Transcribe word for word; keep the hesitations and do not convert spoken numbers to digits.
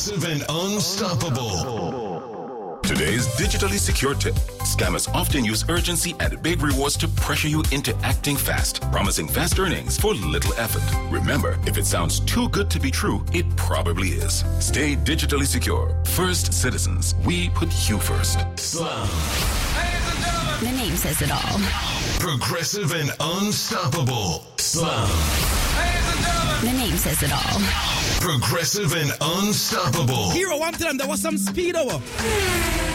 Progressive and unstoppable. Today's digitally secure tip. Scammers often use urgency and big rewards to pressure you into acting fast, promising fast earnings for little effort. Remember, if it sounds too good to be true, it probably is. Stay digitally secure. First Citizens. We put you first. Slam. The name says it all. Progressive and unstoppable. Slam. The name says it all. Progressive and unstoppable. Hero, one time there was some speed over.